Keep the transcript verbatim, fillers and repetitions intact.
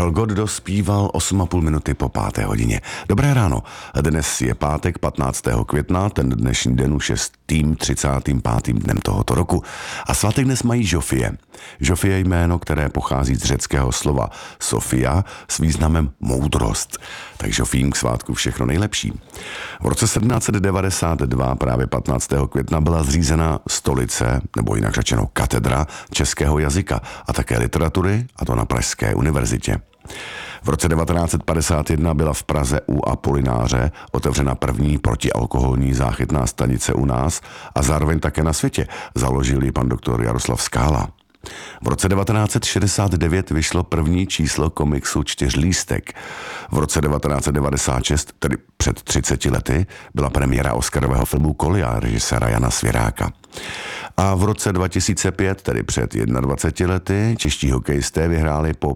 Karel Gott dospíval osm a půl minuty po páté hodině. Dobré ráno, dnes je pátek patnáctého května, ten dnešní den už je s tím třicátým pátým dnem tohoto roku. A svátek dnes mají Žofie. Žofie je jméno, které pochází z řeckého slova Sofia s významem moudrost. Tak Žofím k svátku všechno nejlepší. V roce sedmnáct set devadesát dva, právě patnáctého května, byla zřízena stolice, nebo jinak řečeno katedra českého jazyka a také literatury, a to na Pražské univerzitě. V roce devatenáct set padesát jedna byla v Praze u Apolináře otevřena první protialkoholní záchytná stanice u nás a zároveň také na světě. Založil ji pan doktor Jaroslav Skála. V roce devatenáct set šedesát devět vyšlo první číslo komiksu Čtyřlístek. V roce devatenáct set devadesát šest, tedy před třiceti lety, byla premiéra oscarového filmu Kolia režiséra Jana Svěráka. A v roce dva tisíce pět, tedy před dvaceti jednomi lety, čeští hokejisté vyhráli po